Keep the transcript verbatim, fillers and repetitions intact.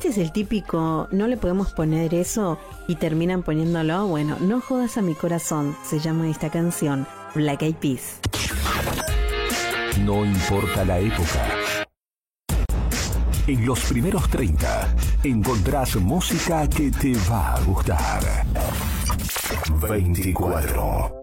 este es el típico, no le podemos poner eso y terminan poniéndolo. Bueno, No jodas a mi corazón, se llama esta canción, Black Eyed Peas. No importa la época. En los primeros treinta encontrás música que te va a gustar. veinticuatro.